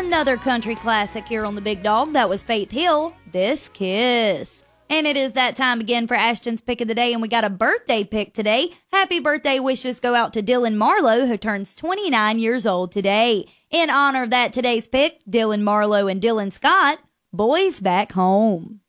Another country classic here on the Big Dog. That was Faith Hill, This Kiss. And it is that time again for Ashton's Pick of the Day, and we got a birthday pick today. Happy birthday wishes go out to Dylan Marlowe, who turns 29 years old today. In honor of that, today's pick, Dylan Marlowe and Dylan Scott, Boys Back Home.